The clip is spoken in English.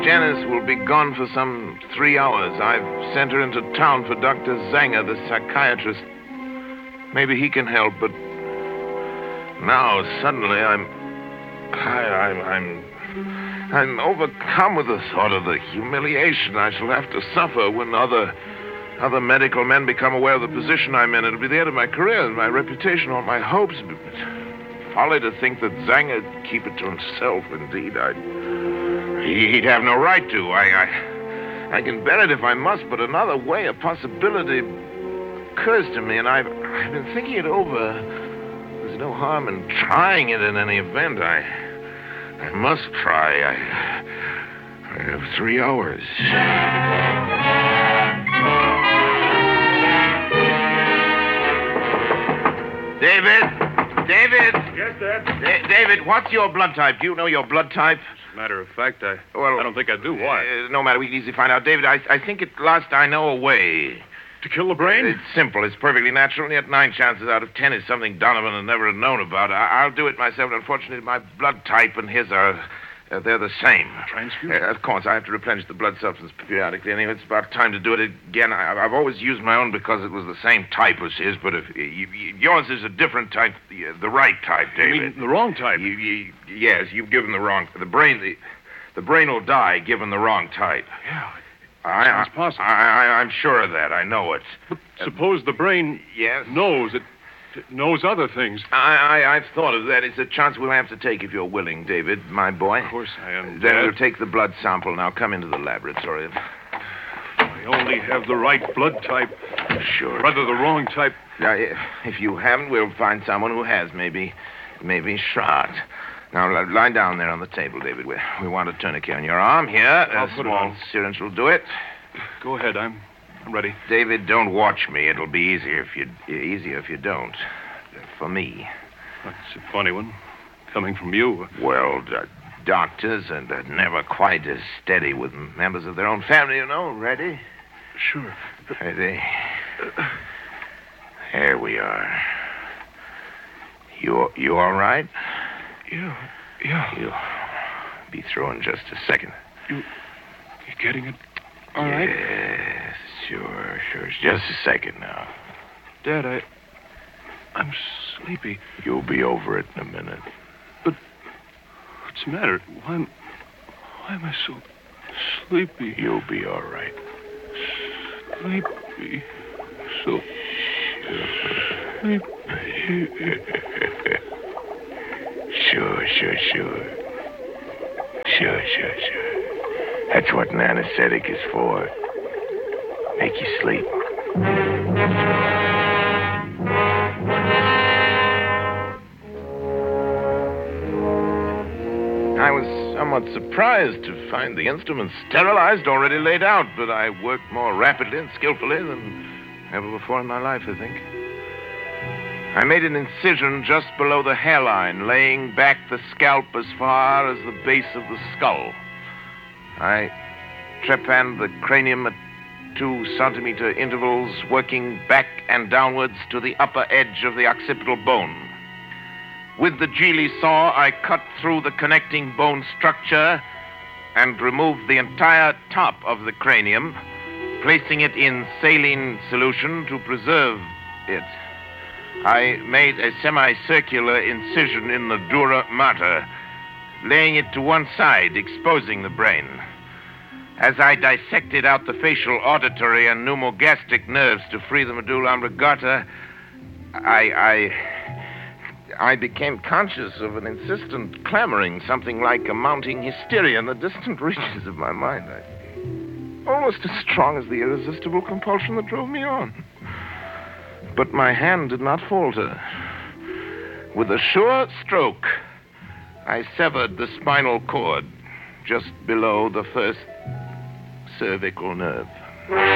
Janice will be gone for some 3 hours. I've sent her into town for Dr. Zanger, the psychiatrist. Maybe he can help, but now suddenly I'm overcome with the thought of the humiliation I shall have to suffer when other medical men become aware of the position I'm in. It'll be the end of my career, my reputation, all my hopes. Folly to think that Zanger would keep it to himself. Indeed, he'd have no right to. I can bear it if I must, but another way, a possibility occurs to me, and I've been thinking it over. There's no harm in trying it in any event. I must try. I have 3 hours. David! Yes, Dad? David, what's your blood type? Do you know your blood type? As a matter of fact, I don't think I do. Why? No matter. We can easily find out. David, I think at last I know a way. To kill the brain? It's simple. It's perfectly natural, and yet 9 chances out of 10 is something Donovan had never known about. I'll do it myself. Unfortunately, my blood type and his are... they're the same. Transfusion? Of course, I have to replenish the blood substance periodically. Anyway, it's about time to do it again. I've always used my own because it was the same type as his, but if yours is a different type, the right type, David. You mean the wrong type? Yes, you've given the wrong... The brain will die given the wrong type. Yeah, sounds possible. I'm sure of that. I know it. But suppose the brain knows other things. I've thought of that. It's a chance we'll have to take if you're willing, David, my boy. Of course I am. Then we'll take the blood sample. Now come into the laboratory. I only have the right blood type. Sure. Rather the wrong type. Now, if you haven't, we'll find someone who has. Maybe shot. Now, lie down there on the table, David. We want a tourniquet on your arm here. I'll put it small on. syringe will do it. Go ahead. I'm ready. David, don't watch me. It'll be easier if you don't. For me. That's a funny one. Coming from you. Well, doctors are never quite as steady with members of their own family, you know. Ready? Sure. Ready. Here we are. You all right? Yeah. You'll be through in just a second. You getting it all right? Yes, sure. Just a second now. Dad, I'm sleepy. You'll be over it in a minute. But what's the matter? Why am I so sleepy? You'll be all right. Sleepy. So sleepy. Sure. That's what an anesthetic is for. Make you sleep. I was somewhat surprised to find the instruments sterilized, already laid out, but I worked more rapidly and skillfully than ever before in my life, I think. I made an incision just below the hairline, laying back the scalp as far as the base of the skull. I trepanned the cranium at 2-centimeter intervals, working back and downwards to the upper edge of the occipital bone. With the Geely saw, I cut through the connecting bone structure and removed the entire top of the cranium, placing it in saline solution to preserve it. I made a semicircular incision in the dura mater, laying it to one side, exposing the brain. As I dissected out the facial, auditory, and pneumogastric nerves to free the medulla oblongata, I became conscious of an insistent clamoring, something like a mounting hysteria in the distant reaches of my mind. Almost as strong as the irresistible compulsion that drove me on. But my hand did not falter. With a sure stroke, I severed the spinal cord just below the first cervical nerve.